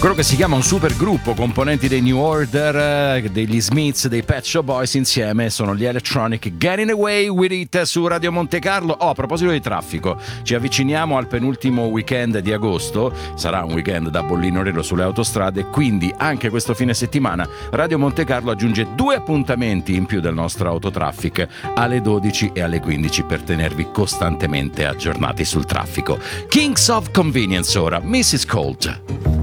Quello che si chiama un super gruppo, componenti dei New Order, degli Smiths, dei Pet Shop Boys insieme, sono gli Electronic Getting Away With It su Radio Monte Carlo. A proposito di traffico, ci avviciniamo al penultimo weekend di agosto, sarà un weekend da bollino nero sulle autostrade, quindi anche questo fine settimana Radio Monte Carlo aggiunge 2 appuntamenti in più del nostro autotraffic, alle 12 e alle 15, per tenervi costantemente aggiornati sul traffico. Kings of Convenience ora, Mrs. Colt.